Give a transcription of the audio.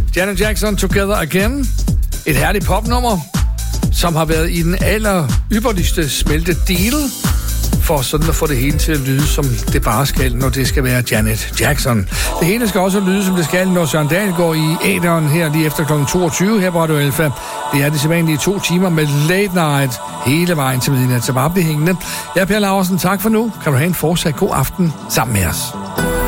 Janet Jackson, Together Again. Et herligt popnummer, som har været i den ypperligste smeltedeal, for sådan at få det hele til at lyde, som det bare skal, når det skal være Janet Jackson. Det hele skal også lyde, som det skal, når Søren Dahl går i æteren her lige efter kl. 22 her på Radio Alfa. Det er de sædvanlige 2 timer med late night hele vejen til midnat, så bare bliv hængende. Jeg er Per Laursen, tak for nu. Kan du have en fortsat god aften sammen med os.